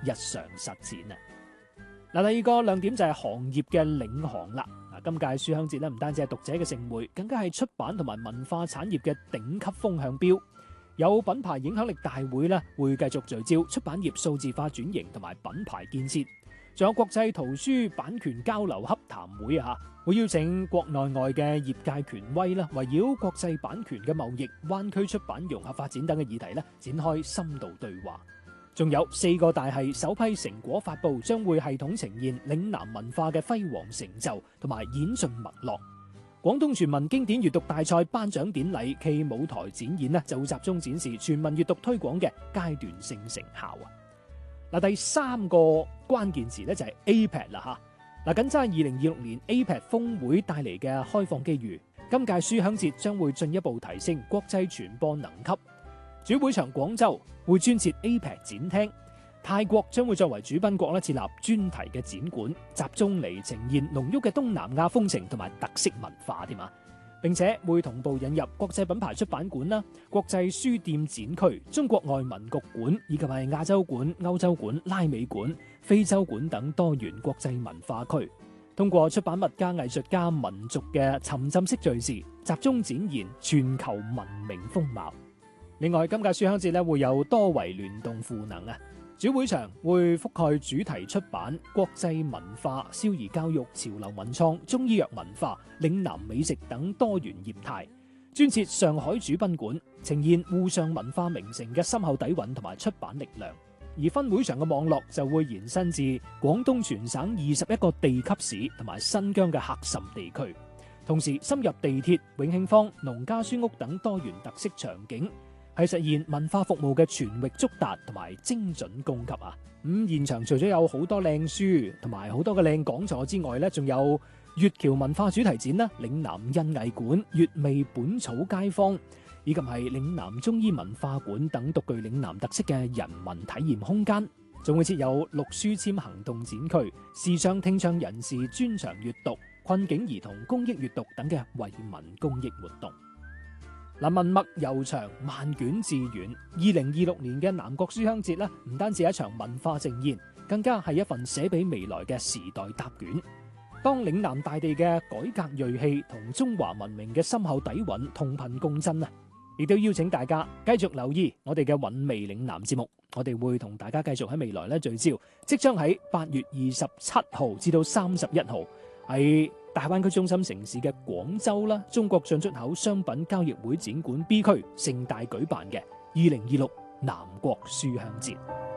日常實踐啊。嗱，第二個亮點就係行業嘅領航啦。今屆書香節咧唔單止係讀者嘅盛會，更加係出版同埋文化產業嘅頂級風向標。有品牌影響力大會咧，會繼續聚焦出版業數字化轉型同埋品牌建設。仲有國際圖書版權交流洽談會啊，會邀請國內外嘅業界權威啦，圍繞國際版權嘅貿易、灣區出版融合發展等嘅議題咧，展開深度對話。仲有4個大系首批成果發佈，將會系統呈現嶺南文化嘅輝煌成就同埋演進脈絡。廣東全民經典閱讀大賽頒獎典禮暨舞台展演咧，就會集中展示全民閱讀推廣嘅階段性成效啊！嗱，第3個關鍵詞咧就係 APEC 啦嚇。嗱，緊揸2026年 APEC 峰會帶嚟嘅開放機遇，今屆書香節將會進一步提升國際傳播能級。主會場廣州會專設 APEC 展廳，泰國將會作為主賓國設立專題嘅展館，集中嚟呈現濃郁嘅東南亞風情同埋特色文化添啊！並且會同步引入國際品牌出版館啦、國際書店展區、中國外文局館以及係亞洲館、歐洲館、拉美館、非洲館等多元國際文化區，通過出版物加藝術家民族嘅沉浸式敘事，集中展現全球文明風貌。另外，今屆書香節咧會有多維聯動賦能啊！主會場會覆蓋主題出版、國際文化、少兒教育、潮流文創、中醫藥文化、嶺南美食等多元業態。專設上海主賓館，呈現滬上文化名城嘅深厚底蘊同埋出版力量。而分會場嘅網絡就會延伸至廣東全省21個地級市同埋新疆嘅喀什地區，同時深入地鐵、永慶坊、農家書屋等多元特色場景，係實現文化服務嘅全域觸達同埋精準供給啊！現場除咗有好多靚書同埋好多嘅靚講座之外咧，仲有粵僑文化主題展啦、嶺南印藝館、粵味本草街坊，以及係嶺南中醫文化館等獨具嶺南特色嘅人文體驗空間，仲會設有綠書籤行動展區、視障聽障人士專場閱讀、困境兒童公益閱讀等嘅惠民公益活動。文墨悠長，萬卷自遠。2026年嘅南國書香節咧，唔單止係一場文化盛宴，更加係一份寫俾未來嘅時代答卷。當嶺南大地嘅改革銳氣同中華文明嘅深厚底蘊同頻共振啊！亦都邀請大家繼續留意我哋嘅韻味嶺南節目，我哋會同大家繼續喺未來咧聚焦，即將喺8月27號至到31號喺大灣區中心城市嘅廣州啦，中國進出口商品交易會展館 B 區盛大舉辦嘅2026南國書香節。